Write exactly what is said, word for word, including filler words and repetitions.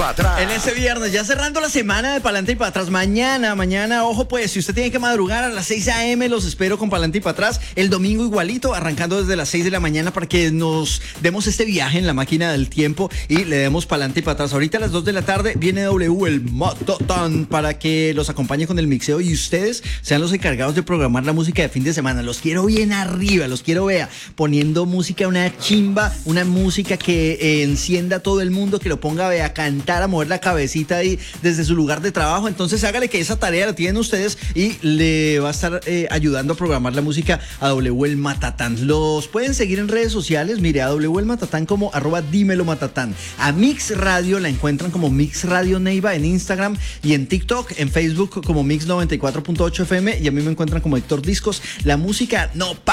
para atrás. En ese viernes, ya cerrando la semana de Pa'lante y para atrás. Mañana, mañana, ojo pues, si usted tiene que madrugar a las seis a.m., los espero con Pa'lante y para atrás. El domingo igualito, arrancando desde las seis de la mañana para que nos demos este viaje en la máquina del tiempo y le demos Pa'lante y para atrás. Ahorita a las dos de la tarde viene W, el Matatán, para que los acompañe con el mixeo y ustedes sean los encargados de programar la música de fin de semana. Los quiero bien arriba, los quiero, vea, poniendo música, una chimba, una música que eh, encienda a todo el mundo, que lo ponga, vea, a cantar, a mover la cabecita ahí desde su lugar de trabajo. Entonces hágale que esa tarea la tienen ustedes y le va a estar eh, ayudando a programar la música a W el Matatán. Los pueden seguir en redes sociales, mire, a W el Matatán como arroba dímelo Matatán. A Mix Radio la encuentran como Mix Radio Neiva en Instagram y en TikTok, en Facebook como Mix noventa y cuatro punto ocho F M, y a mí me encuentran como Héctor Discos. La música no para